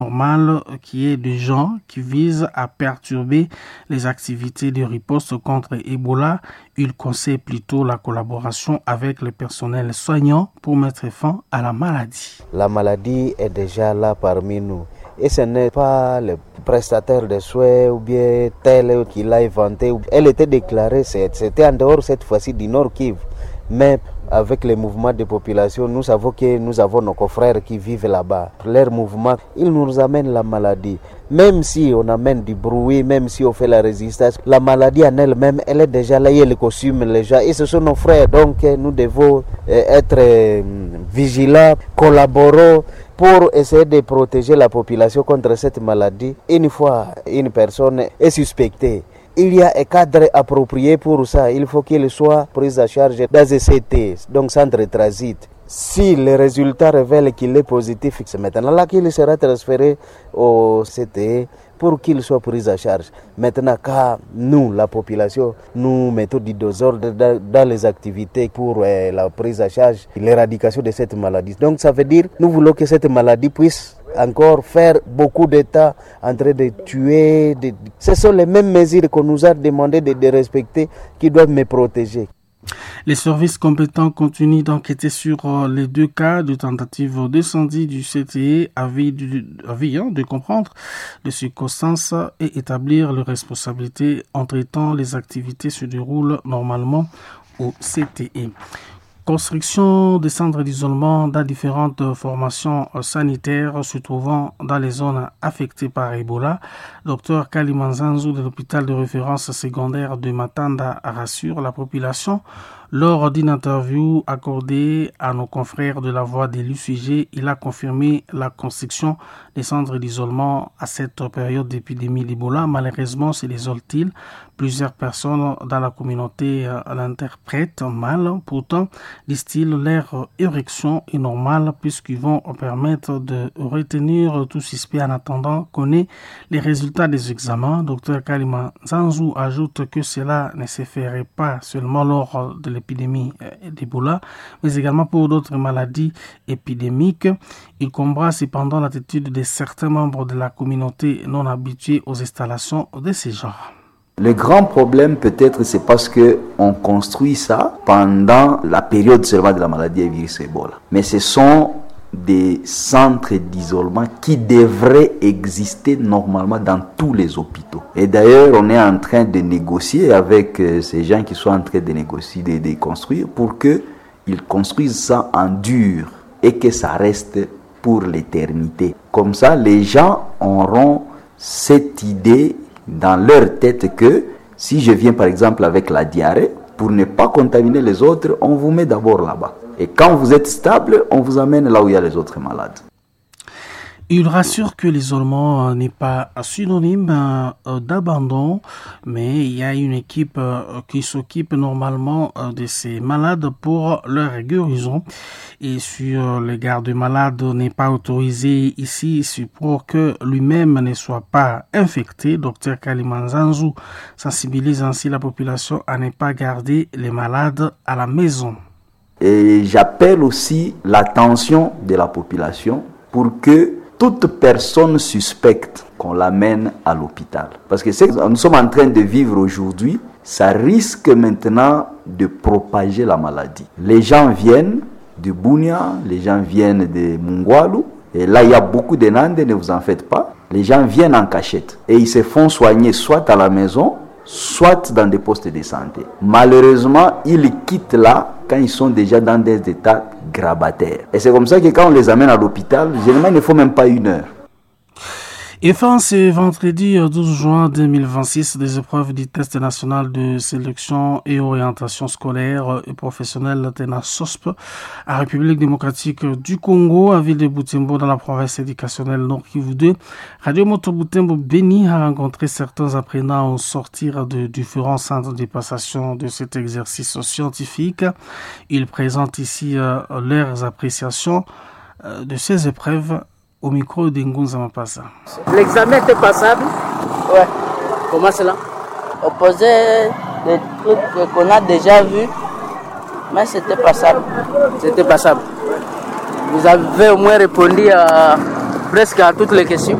normal qui est de gens qui visent à perturber les activités de riposte contre Ebola. Il conseille plutôt la collaboration avec le personnel soignant pour mettre fin à la maladie. La maladie est déjà là parmi nous. Et ce n'est pas le prestataire de soins ou bien tel qui l'a inventé. Elle était déclarée, c'était en dehors cette fois-ci du Nord Kivu. Mais avec les mouvements de population, nous savons que nous avons nos confrères qui vivent là-bas. Leur mouvement, ils nous amènent la maladie. Même si on amène du bruit, même si on fait la résistance, la maladie en elle-même, elle est déjà là, elle consume les gens. Et ce sont nos frères, donc nous devons être vigilants, collaborer pour essayer de protéger la population contre cette maladie. Une fois une personne est suspectée, il y a un cadre approprié pour ça. Il faut qu'il soit pris en charge dans un CT, donc centre de transit. Si les résultats révèlent qu'il est positif, c'est maintenant là qu'il sera transféré au CT pour qu'il soit pris en charge. Maintenant, quand nous, la population, nous mettons du désordre dans les activités pour la prise en charge et l'éradication de cette maladie. Donc ça veut dire nous voulons que cette maladie puisse encore faire beaucoup d'États en train de tuer. Ce sont les mêmes mesures qu'on nous a demandé de respecter qui doivent me protéger. Les services compétents continuent d'enquêter sur les 2 cas de tentative d'incendie du CTE avis de comprendre les circonstances et établir les responsabilités en traitant les activités se déroulent normalement au CTE. Construction des centres d'isolement dans différentes formations sanitaires se trouvant dans les zones affectées par Ebola. Dr Kalimanzanzu de l'hôpital de référence secondaire de Matanda rassure la population. Lors d'une interview accordée à nos confrères de la Voix de l'UCG, il a confirmé la construction des centres d'isolement à cette période d'épidémie d'Ebola. Malheureusement, c'est l'isole-t-il. Plusieurs personnes dans la communauté l'interprètent mal. Pourtant, disent-ils, leur érection est normale puisqu'ils vont permettre de retenir tout suspect en attendant qu'on ait les résultats des examens. Dr Kalima Zanzou ajoute que cela ne se ferait pas seulement lors de l'épidémie d'Ebola, mais également pour d'autres maladies épidémiques. Il combat cependant l'attitude de certains membres de la communauté non habitués aux installations de ce genre. Le grand problème peut-être c'est parce qu'on construit ça pendant la période seulement de la maladie et virus Ebola. Mais ce sont des centres d'isolement qui devraient exister normalement dans tous les hôpitaux. Et d'ailleurs, on est en train de négocier avec ces gens qui sont en train de négocier, de construire pour qu'ils construisent ça en dur et que ça reste pour l'éternité. Comme ça, les gens auront cette idée dans leur tête que si je viens par exemple avec la diarrhée, pour ne pas contaminer les autres, on vous met d'abord là-bas. Et quand vous êtes stable, on vous amène là où il y a les autres malades. Il rassure que l'isolement n'est pas synonyme d'abandon, mais il y a une équipe qui s'occupe normalement de ces malades pour leur guérison. Et sur le garde malade n'est pas autorisé ici, c'est pour que lui-même ne soit pas infecté. Dr Kalimanzanzu sensibilise ainsi la population à ne pas garder les malades à la maison. Et j'appelle aussi l'attention de la population pour que toute personne suspecte qu'on l'amène à l'hôpital. Parce que ce que nous sommes en train de vivre aujourd'hui, ça risque maintenant de propager la maladie. Les gens viennent de Bunia, les gens viennent de Mungwalu, et là il y a beaucoup de Nande, ne vous en faites pas. Les gens viennent en cachette et ils se font soigner soit à la maison, soit dans des postes de santé. Malheureusement, ils quittent là quand ils sont déjà dans des états grabataires. Et c'est comme ça que quand on les amène à l'hôpital, généralement, il ne faut même pas 1 heure. Et fin, ce vendredi 12 juin 2026, des épreuves du test national de sélection et orientation scolaire et professionnelle TENA-SOSP à République démocratique du Congo, à ville de Butembo, dans la province éducationnelle Nord Kivu 2. Radio Moto Butembo Béni a rencontré certains apprenants au sortir de différents centres de passation de cet exercice scientifique. Ils présentent ici leurs appréciations de ces épreuves au micro d'Ngunza Mapasa. L'examen était passable? Ouais. Comment cela? On posait des trucs qu'on a déjà vus, mais c'était passable. C'était passable. Vous avez au moins répondu à presque à toutes les questions.